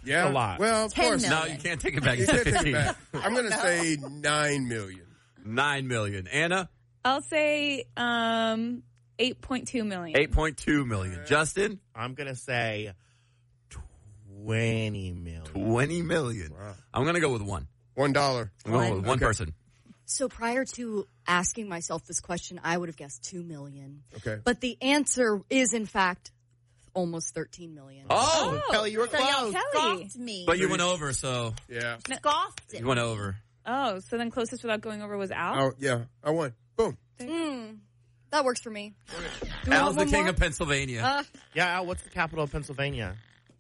Yeah. A lot. Well, of 10 course. million. No, you can't take it back. You You said can't take 15. it back. I'm going to say 9 million. 9 million. Anna? I'll say 8.2 million. 8.2 million. Justin? I'm going to say 20 million. 20 million. Wow. I'm going to go with $1. $1. I'm going with one person. So prior to asking myself this question, I would have guessed 2 million. Okay. But the answer is, in fact, almost 13 million. Oh! Kelly, you were So y'all close. Kelly. scoffed me. But you went over, so Yeah. scoffed it. you went over. Oh, so then closest without going over was Al? Oh, yeah. I won. Boom. That works for me. Do we Al's want the one king more? of Pennsylvania. Yeah, Al, what's the capital of Pennsylvania?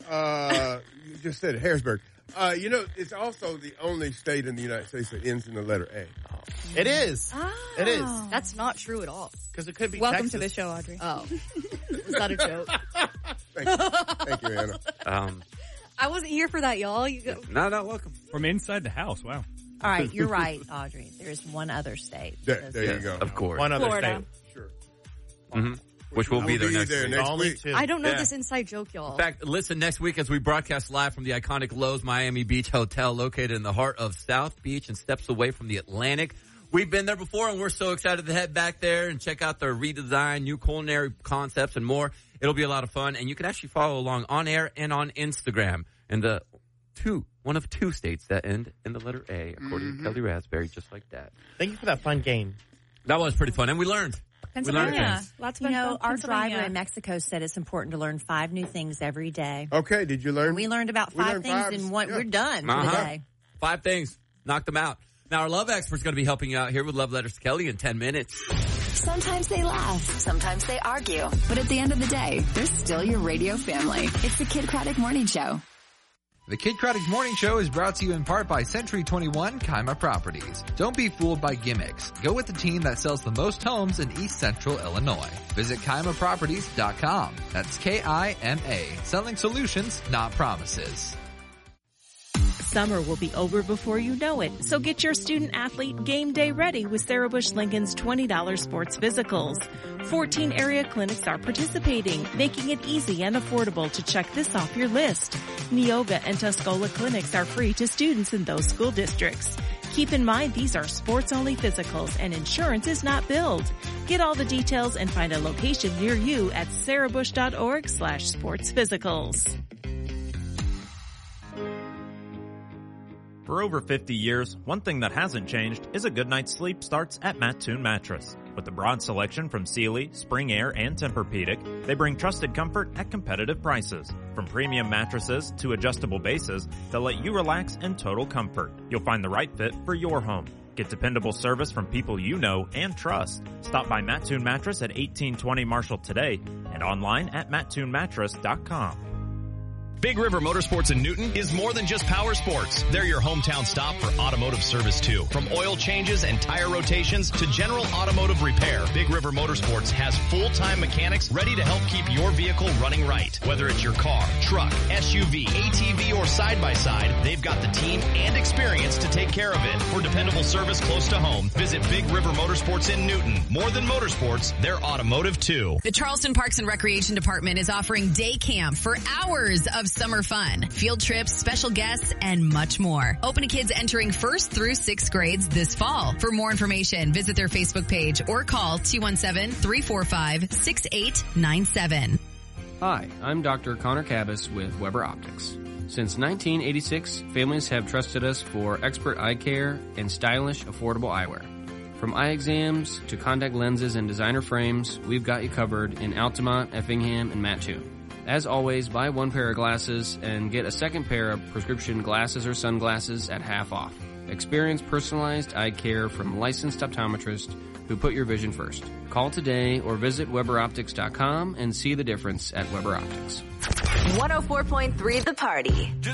You just said it, Harrisburg. It's also the only state in the United States that ends in the letter A. It is. It is. That's not true at all. Because it could be Welcome Texas. to the show, Audrey. Oh. Was that a joke? Thank you, Anna. I wasn't here for that, y'all. You go. No, welcome. From inside the house. Wow. All right, you're right, Audrey. There's one other state. There you go. Of course. One other Florida. state. Sure. Mm-hmm. Which will be there next week. Only week. two. I don't know Yeah. this inside joke, y'all. In fact, listen next week as we broadcast live from the iconic Lowe's Miami Beach Hotel located in the heart of South Beach and steps away from the Atlantic. We've been there before, and we're so excited to head back there and check out their redesigned new culinary concepts and more. It'll be a lot of fun, and you can actually follow along on air and on Instagram. And one of two states that end in the letter A, according to Kelly Raspberry, just like that. Thank you for that fun game. That was pretty fun, and we learned. Pennsylvania. things. Lots of You know, our Pennsylvania. driver in Mexico said it's important to learn 5 new things every day. Okay, did you learn? We learned about We 5 learned things 5, and one. yeah. We're done for the Uh-huh. day. 5 things. Knock them out. Now, our love expert's going to be helping you out here with Love Letters to Kelly in 10 minutes. Sometimes they laugh, sometimes they argue, but at the end of the day, they're still your radio family. It's the Kid Craddock Morning Show. The Kid Craddock Morning Show is brought to you in part by Century 21 Kima Properties. Don't be fooled by gimmicks. Go with the team that sells the most homes in East Central Illinois. Visit KimaProperties.com. That's K-I-M-A. Selling solutions, not promises. Summer will be over before you know it, so get your student-athlete game day ready with Sarah Bush Lincoln's $20 sports physicals. 14 area clinics are participating, making it easy and affordable to check this off your list. Neoga and Tuscola clinics are free to students in those school districts. Keep in mind these are sports-only physicals and insurance is not billed. Get all the details and find a location near you at sarahbush.org/sportsphysicals. For over 50 years, one thing that hasn't changed is a good night's sleep starts at Mattoon Mattress. With a broad selection from Sealy, Spring Air, and Tempur-Pedic, they bring trusted comfort at competitive prices. From premium mattresses to adjustable bases, they'll let you relax in total comfort. You'll find the right fit for your home. Get dependable service from people you know and trust. Stop by Mattoon Mattress at 1820 Marshall today and online at mattoonmattress.com. Big River Motorsports in Newton is more than just power sports. They're your hometown stop for automotive service too. From oil changes and tire rotations to general automotive repair, Big River Motorsports has full-time mechanics ready to help keep your vehicle running right. Whether it's your car, truck, SUV, ATV, or side-by-side, they've got the team and experience to take care of it. For dependable service close to home, visit Big River Motorsports in Newton. More than motorsports, they're automotive too. The Charleston Parks and Recreation Department is offering day camp for hours of summer fun, field trips, special guests, and much more. Open to kids entering 1st through 6th grades this fall. For more information, visit their Facebook page or call 217-345-6897. Hi, I'm Dr. Connor Cabas with Weber Optics. Since 1986, families have trusted us for expert eye care and stylish, affordable eyewear. From eye exams to contact lenses and designer frames, we've got you covered in Altamont, Effingham, and Mattoon. As always, buy 1 pair of glasses and get a 2nd pair of prescription glasses or sunglasses at half off. Experience personalized eye care from licensed optometrists who put your vision first. Call today or visit WeberOptics.com and see the difference at Weber Optics. 104.3 The Party.